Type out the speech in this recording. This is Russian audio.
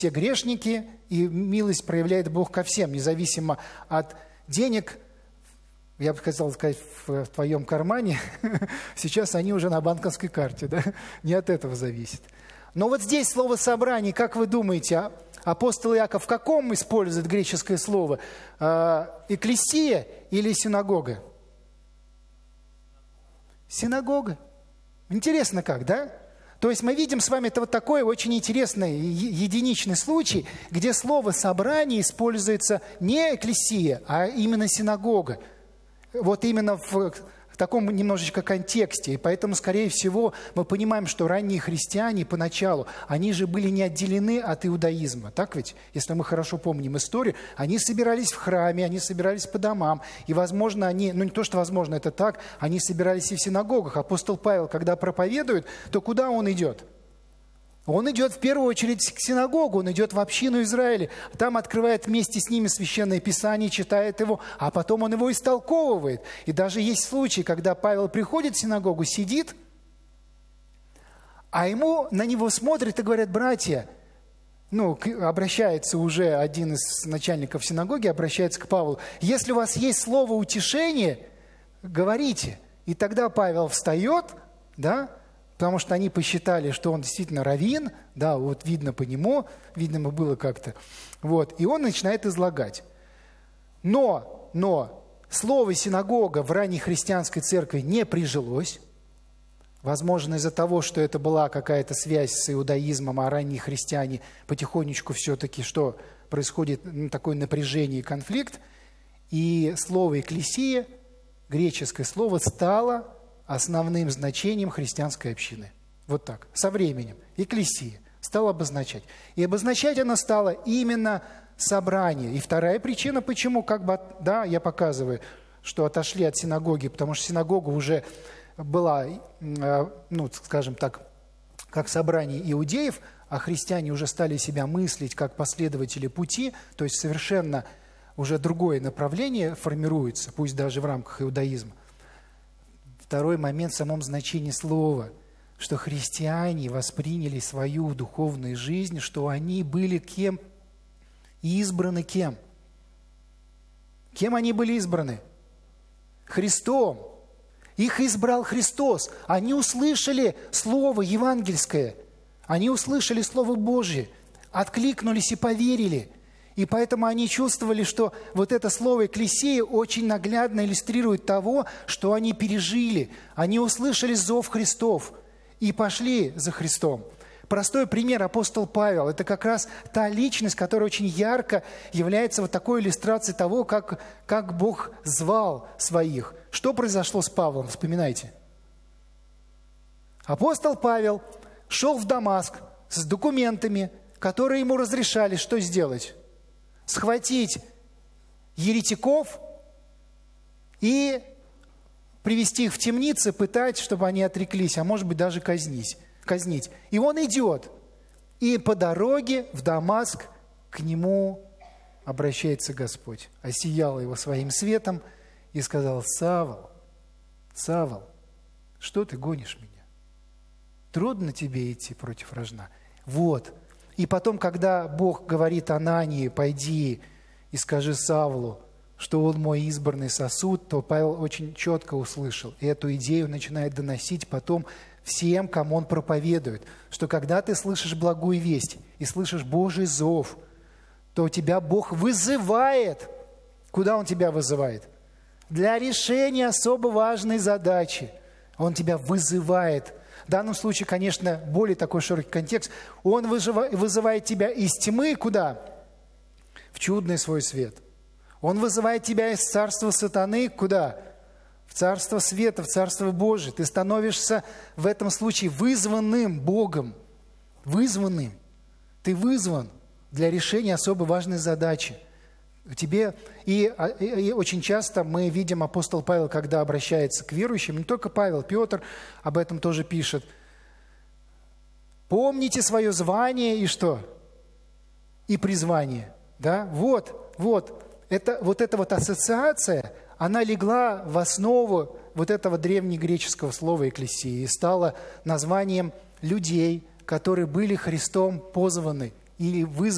все грешники, и милость проявляет Бог ко всем, независимо от денег, я бы хотел сказать, в твоем кармане, сейчас они уже на банковской карте, да? Не от этого зависит. Но вот здесь слово «собрание», как вы думаете, апостол Иаков в каком использует греческое слово? Экклесия или синагога? Синагога. Интересно как, да? То есть мы видим с вами, это вот такой очень интересный единичный случай, где слово «собрание» используется не экклесия, а именно синагога. Вот именно в таком немножечко контексте. И поэтому, скорее всего, мы понимаем, что ранние христиане поначалу, они же были не отделены от иудаизма. Так ведь? Если мы хорошо помним историю, они собирались в храме, они собирались по домам. И, возможно, они, ну не то, что возможно, это так, они собирались и в синагогах. Апостол Павел, когда проповедует, то куда он идет? Он идет в первую очередь к синагогу, он идет в общину Израиля. Там открывает вместе с ними Священное Писание, читает его, а потом он его истолковывает. И даже есть случаи, когда Павел приходит в синагогу, сидит, а на него смотрят и говорят: братья, обращается уже один из начальников синагоги, обращается к Павлу: если у вас есть слово утешения, говорите. И тогда Павел встает, да, потому что они посчитали, что он действительно раввин, да, вот видно по нему, видно было как-то, вот, и он начинает излагать. Но слово «синагога» в ранней христианской церкви не прижилось, возможно, из-за того, что это была какая-то связь с иудаизмом, а ранние христиане потихонечку все-таки, что происходит, такое напряжение и конфликт, и слово «экклесия», греческое слово, стало основным значением христианской общины. Вот так, со временем. Экклесия стала обозначать. И обозначать она стала именно собрание. И вторая причина, почему, я показываю, что отошли от синагоги, потому что синагога уже была, скажем так, как собрание иудеев, а христиане уже стали себя мыслить как последователи пути, то есть совершенно уже другое направление формируется, пусть даже в рамках иудаизма. Второй момент в самом значении слова, что христиане восприняли свою духовную жизнь, что они были кем? Избраны кем? Кем они были избраны? Христом. Их избрал Христос. Они услышали слово евангельское, они услышали Слово Божье, откликнулись и поверили. И поэтому они чувствовали, что вот это слово «экклесия» очень наглядно иллюстрирует того, что они пережили. Они услышали зов Христов и пошли за Христом. Простой пример — апостол Павел. Это как раз та личность, которая очень ярко является вот такой иллюстрацией того, как Бог звал своих. Что произошло с Павлом? Вспоминайте. Апостол Павел шел в Дамаск с документами, которые ему разрешали что сделать? Схватить еретиков и привести их в темницы, пытать, чтобы они отреклись, а может быть даже казнить. И он идет, и по дороге в Дамаск к нему обращается Господь, осиял его своим светом и сказал: Савл, что ты гонишь меня? Трудно тебе идти против рожна. Вот. И потом, когда Бог говорит Анании: пойди и скажи Савлу, что он мой избранный сосуд, то Павел очень четко услышал. И эту идею начинает доносить потом всем, кому он проповедует, что когда ты слышишь благую весть и слышишь Божий зов, то тебя Бог вызывает. Куда Он тебя вызывает? Для решения особо важной задачи. Он тебя вызывает. В данном случае, конечно, более такой широкий контекст. Он вызывает тебя из тьмы куда? В чудный свой свет. Он вызывает тебя из царства сатаны куда? В царство света, в царство Божие. Ты становишься в этом случае вызванным Богом. Вызванным. Ты вызван для решения особо важной задачи. И очень часто мы видим апостол Павел, когда обращается к верующим, не только Павел, Петр об этом тоже пишет. Помните свое звание и что? И призвание. Да? Эта ассоциация, она легла в основу вот этого древнегреческого слова «экклесия» и стала названием людей, которые были Христом позваны или вызваны